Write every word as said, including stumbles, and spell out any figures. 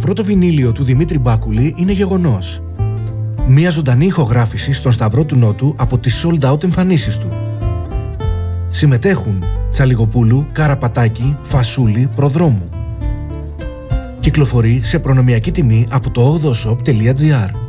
πρώτο βινίλιο του Δημήτρη Μπάκουλη είναι γεγονός. Μία ζωντανή ηχογράφηση στον Σταυρό του Νότου από τις sold out εμφανίσεις του. Συμμετέχουν Τσαλιγοπούλου, Καραπατάκη, Φασούλη, Προδρόμου. Κυκλοφορεί σε προνομιακή τιμή από το ογδοshop τελεία gr.